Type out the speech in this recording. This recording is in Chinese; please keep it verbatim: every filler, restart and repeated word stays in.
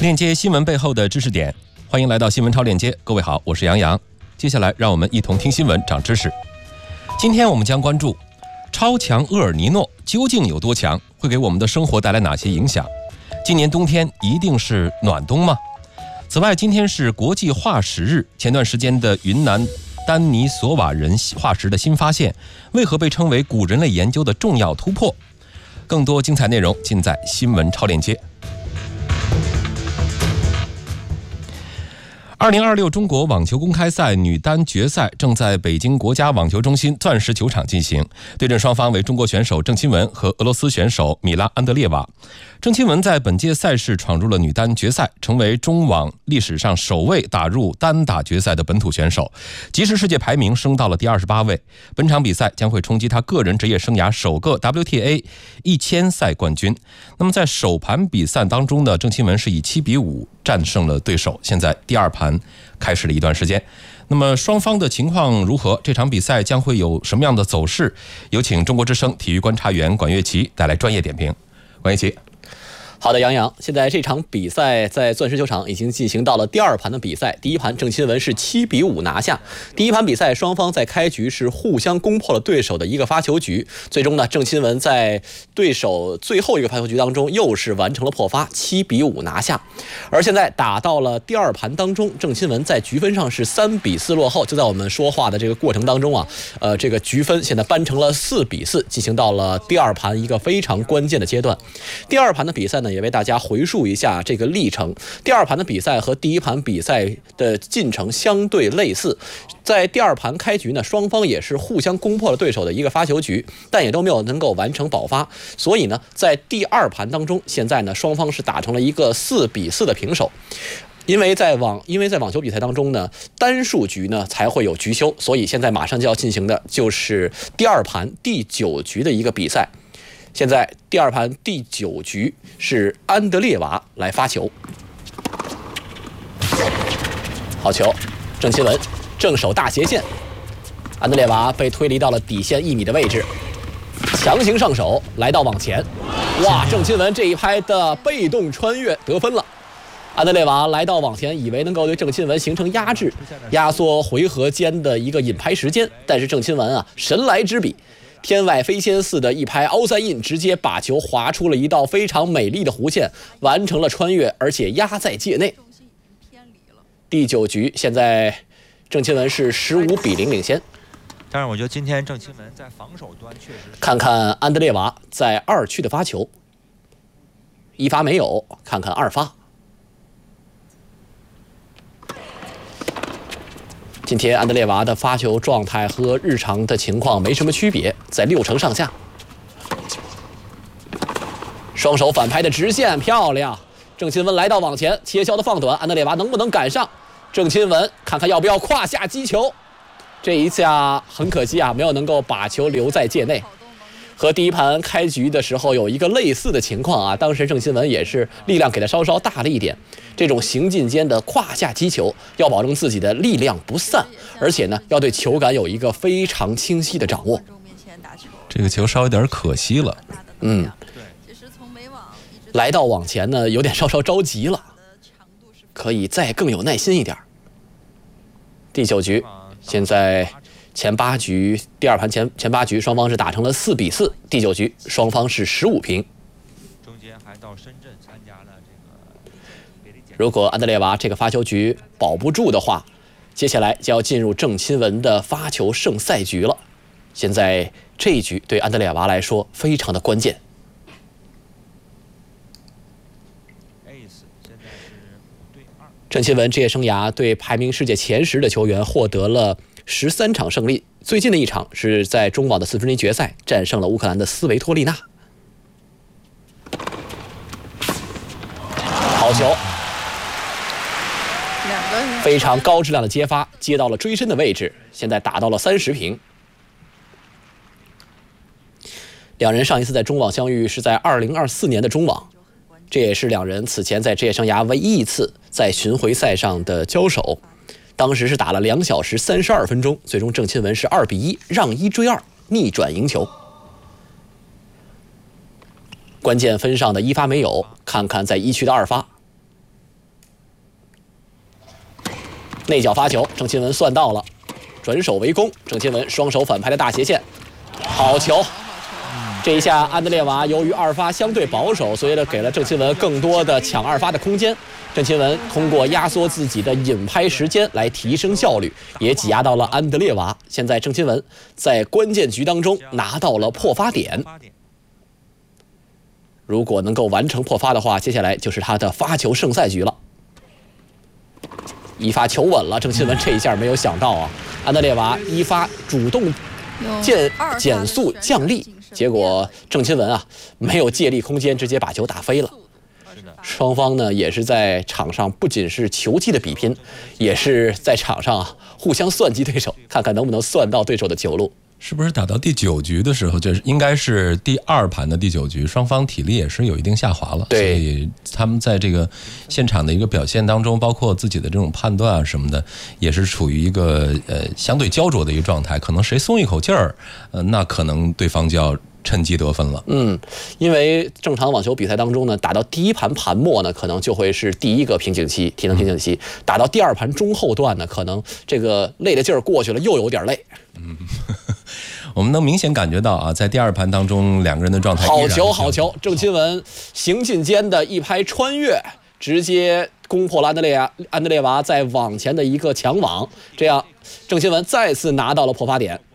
链接新闻背后的知识点，欢迎来到新闻超链接。各位好，我是杨洋。接下来让我们一同听新闻长知识。今天我们将关注超强厄尔尼诺究竟有多强，会给我们的生活带来哪些影响？今年冬天一定是暖冬吗？此外，今天是国际化石日，前段时间的云南丹尼索瓦人化石的新发现，为何被称为古人类研究的重要突破？更多精彩内容尽在新闻超链接。二零二六中国网球公开赛女单决赛正在北京国家网球中心钻石球场进行，对阵双方为中国选手郑钦文和俄罗斯选手米拉安德烈娃。郑钦文在本届赛事闯入了女单决赛，成为中网历史上首位打入单打决赛的本土选手，即时世界排名升到了第二十八位。本场比赛将会冲击他个人职业生涯首个 W T A 一千赛冠军。那么在首盘比赛当中呢，郑钦文是以七比五战胜了对手。现在第二盘开始了一段时间，那么双方的情况如何？这场比赛将会有什么样的走势？有请中国之声体育观察员管乐琪带来专业点评。管乐琪。 好的，杨洋，现在这场比赛在钻石球场已经进行到了第二盘的比赛。第一盘郑钦文是七比五拿下。第一盘比赛双方在开局是互相攻破了对手的一个发球局，最终呢，郑钦文在对手最后一个发球局当中又是完成了破发，七比五拿下。而现在打到了第二盘当中，郑钦文在局分上是三比四落后。就在我们说话的这个过程当中啊，呃，这个局分现在扳成了四比四，进行到了第二盘一个非常关键的阶段。第二盘的比赛呢，也为大家回述一下这个历程。第二盘的比赛和第一盘比赛的进程相对类似，在第二盘开局呢，双方也是互相攻破了对手的一个发球局，但也都没有能够完成保发。所以呢，在第二盘当中，现在呢，双方是打成了一个四比四的平手。因为在网因为在网球比赛当中呢，单数局呢才会有局休，所以现在马上就要进行的就是第二盘第九局的一个比赛。现在第二盘第九局是安德烈娃来发球，好球，郑钦文正手大斜线，安德烈娃被推离到了底线一米的位置，强行上手来到网前，哇，郑钦文这一拍的被动穿越得分了。安德烈娃来到网前，以为能够对郑钦文形成压制，压缩回合间的一个引拍时间，但是郑钦文啊，神来之笔，天外飞仙似的一拍凹三印，直接把球划出了一道非常美丽的弧线，完成了穿越，而且压在界内。第九局现在郑钦文是十五比零领先。 但是我觉得今天郑钦文在防守端确实是。 看看安德烈娃在二区的发球，一发没有，看看二发。今天安德烈娃的发球状态和日常的情况没什么区别，在六成上下。双手反拍的直线漂亮，郑钦文来到网前，切削的放短，安德烈娃能不能赶上？郑钦文看看要不要胯下击球，这一下很可惜啊，没有能够把球留在界内。和第一盘开局的时候有一个类似的情况啊，当时郑钦文也是力量给他稍稍大了一点。这种行进间的胯下击球，要保证自己的力量不散，而且呢，要对球感有一个非常清晰的掌握。 这个球稍有点可惜了， 嗯，来到网前呢，有点稍稍着急了，可以再更有耐心一点。第九局，现在前八局第二盘前前八局双方是打成了四比四，第九局双方是十五平。 中间还到深圳参加了这个。 如果安德烈娃这个发球局保不住的话，接下来就要进入郑钦文的发球胜赛局了。现在这一局对安德烈娃来说非常的关键。郑钦文职业生涯对排名世界前十的球员获得了十三场胜利，最近的一场是在中网的四分之一决赛战胜了乌克兰的斯维托利娜。好球，非常高质量的接发，接到了追身的位置，现在打到了三十平。两人上一次在中网相遇是在二零二四年的中网，这也是两人此前在职业生涯唯一一次在巡回赛上的交手。当时是打了两小时三十二分钟，最终郑钦文是二比一让一追二逆转赢球。关键分上的一发没有，看看在一区的二发。 内角发球，郑钦文算到了，转手为攻，郑钦文双手反拍的大斜线，好球。这一下安德烈娃由于二发相对保守，所以呢给了郑钦文更多的抢二发的空间。郑钦文通过压缩自己的引拍时间来提升效率，也挤压到了安德烈娃。现在郑钦文在关键局当中拿到了破发点，如果能够完成破发的话，接下来就是他的发球胜赛局了。一发球稳了，郑钦文这一下没有想到啊，安德烈娃一发主动减减速降力，结果郑钦文啊没有借力空间，直接把球打飞了。双方呢也是在场上不仅是球技的比拼，也是在场上啊互相算计对手，看看能不能算到对手的球路。 是不是打到第九局的时候，就是应该是第二盘的第九局，双方体力也是有一定下滑了， 对， 所以他们在这个现场的一个表现当中，包括自己的这种判断啊什么的，也是处于一个呃相对焦灼的一个状态，可能谁松一口气儿，呃，那可能对方就要趁机得分了。 嗯，因为正常网球比赛当中呢，打到第一盘盘末呢，可能就会是第一个瓶颈期，体能瓶颈期；打到第二盘中后段呢，可能这个累的劲儿过去了，又有点累。 嗯，我们能明显感觉到啊，在第二盘当中，两个人的状态好球，好球！郑钦文行进间的一拍穿越，直接攻破了安德烈安德烈娃在网前的一个抢网，这样郑钦文再次拿到了破发点。